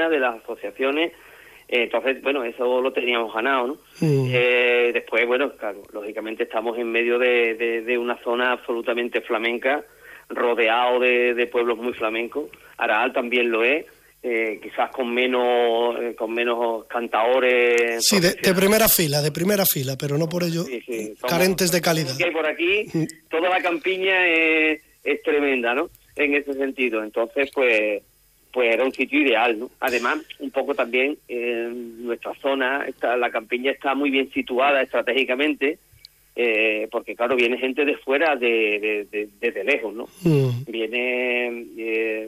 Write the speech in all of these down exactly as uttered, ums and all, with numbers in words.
peñas, de las asociaciones. Eh, entonces, bueno, eso lo teníamos ganado, ¿no? Mm. Eh, después, bueno, claro, lógicamente estamos en medio de, de, de una zona absolutamente flamenca, rodeado de, de pueblos muy flamencos. Araal también lo es, eh, quizás con menos eh, con menos cantaores. Sí, de, de primera fila, de primera fila, pero no por ello sí, sí, somos, carentes de calidad. Que hay por aquí, toda la campiña es, es tremenda, ¿no? En ese sentido. Entonces, pues, pues era un sitio ideal, ¿no? Además, un poco también en eh, nuestra zona, está, la campiña está muy bien situada estratégicamente. Eh, porque claro, viene gente de fuera, de, de, de desde lejos, ¿no? Mm. Viene eh,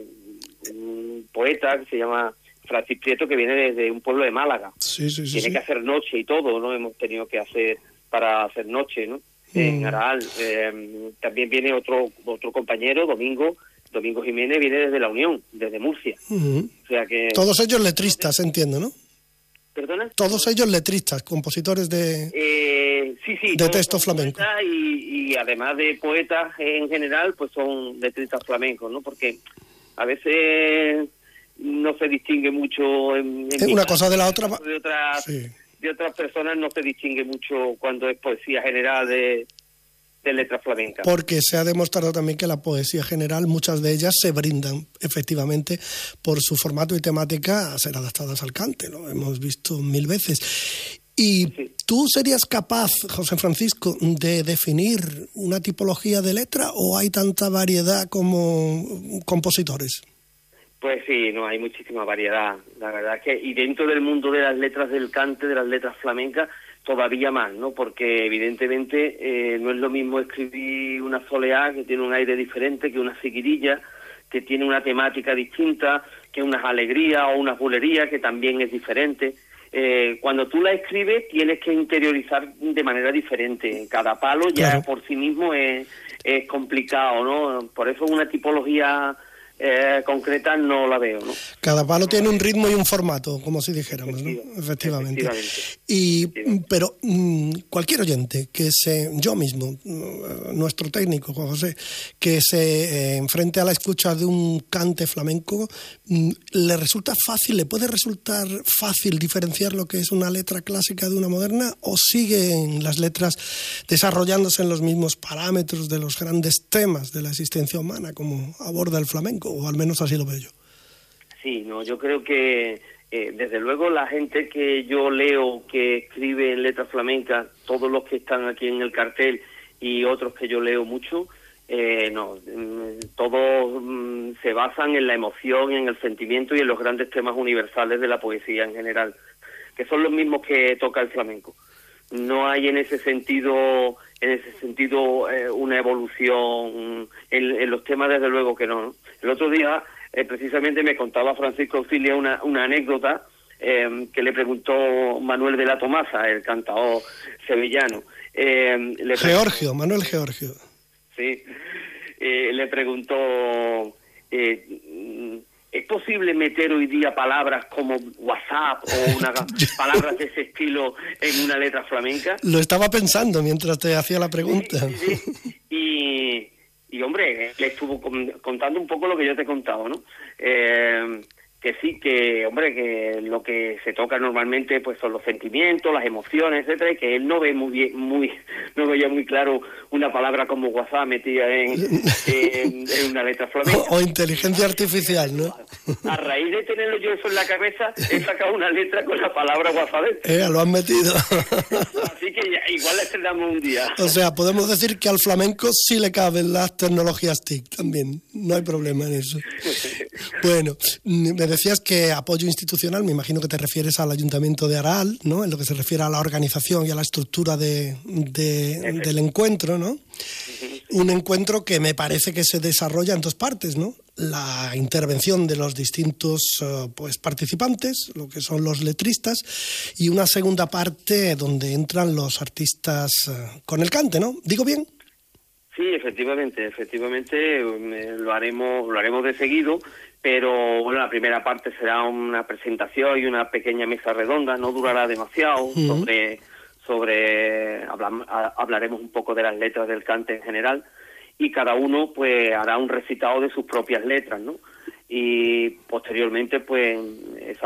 un poeta que se llama Francis Prieto, que viene desde un pueblo de Málaga. Sí, sí, sí, Tiene sí. que hacer noche y todo, ¿no? Hemos tenido que hacer para hacer noche, ¿no? Mm. En Araal. Eh, también viene otro otro compañero, Domingo, Domingo Jiménez, viene desde La Unión, desde Murcia. Mm. O sea que... Todos ellos letristas, entiendo, ¿no? ¿Perdona? Todos ellos letristas, compositores de, eh, sí, sí, de texto flamenco. Y, y además de poetas en general, pues son letristas flamencos, ¿no? Porque a veces no se distingue mucho... En, en una cosa de la otra... De otras, sí. de otras personas no se distingue mucho cuando es poesía general de... de letras flamencas. Porque se ha demostrado también que la poesía general, muchas de ellas se brindan efectivamente por su formato y temática a ser adaptadas al cante, lo hemos visto mil veces. Y sí. ¿Tú serías capaz, José Francisco, de definir una tipología de letra o hay tanta variedad como compositores? Pues sí, no, hay muchísima variedad. La verdad es que, y dentro del mundo de las letras del cante, de las letras flamencas, todavía más, ¿no? Porque evidentemente eh, no es lo mismo escribir una soleá que tiene un aire diferente que una seguidilla, que tiene una temática distinta, que unas alegrías o unas bulerías que también es diferente. Eh, cuando tú la escribes tienes que interiorizar de manera diferente. Cada palo ya claro. por sí mismo es, es complicado, ¿no? Por eso una tipología... Eh, concreta no la veo, ¿no? Cada palo tiene un ritmo y un formato, como si dijéramos, ¿no? Efectivamente. Efectivamente. Y, Efectivamente. Pero mmm, cualquier oyente que se, yo mismo, nuestro técnico, Juan José, que se eh, enfrente a la escucha de un cante flamenco, mmm, le resulta fácil, le puede resultar fácil diferenciar lo que es una letra clásica de una moderna, o siguen las letras desarrollándose en los mismos parámetros de los grandes temas de la existencia humana, como aborda el flamenco? O al menos así lo veo yo. Sí, no, yo creo que eh, desde luego la gente que yo leo que escribe en letras flamencas, todos los que están aquí en el cartel y otros que yo leo mucho, eh, no, todos mm, se basan en la emoción, en el sentimiento y en los grandes temas universales de la poesía en general, que son los mismos que toca el flamenco. No hay en ese sentido, en ese sentido eh, una evolución en, en los temas, desde luego que no, ¿no? El otro día, eh, precisamente, me contaba Francisco Auxilia una, una anécdota eh, que le preguntó Manuel de la Tomasa, el cantador sevillano. Eh, le Georgio, Manuel Georgio. Sí, eh, le preguntó... Eh, ¿Es posible meter hoy día palabras como WhatsApp o una palabras de ese estilo en una letra flamenca? Lo estaba pensando mientras te hacía la pregunta. Sí, sí, sí. Y, y, hombre, le estuvo contando un poco lo que yo te he contado, ¿no? Eh, que sí, que, hombre, que lo que se toca normalmente pues son los sentimientos, las emociones, etcétera, y que él no ve muy bien, muy, no veía muy claro una palabra como WhatsApp metida en, en, en una letra flamenca. O, o inteligencia artificial, ¿no? A raíz de tenerlo yo eso en la cabeza, he sacado una letra con la palabra WhatsApp. Eh, lo han metido. Así que ya, igual le estrenamos un día. O sea, podemos decir que al flamenco sí le caben las tecnologías T I C también, no hay problema en eso. Bueno, me decías que apoyo institucional, me imagino que te refieres al Ayuntamiento de Araal, ¿no? En lo que se refiere a la organización y a la estructura de, de, del encuentro, ¿no? Un encuentro que me parece que se desarrolla en dos partes, ¿no? La intervención de los distintos uh, pues participantes, lo que son los letristas, y una segunda parte donde entran los artistas uh, con el cante, ¿no? ¿Digo bien? Sí, efectivamente, efectivamente eh, lo haremos, lo haremos de seguido. Pero bueno, la primera parte será una presentación y una pequeña mesa redonda, no durará demasiado, uh-huh. sobre, sobre habla, hablaremos un poco de las letras del cante en general, y cada uno pues hará un recitado de sus propias letras, ¿no? Y posteriormente pues esa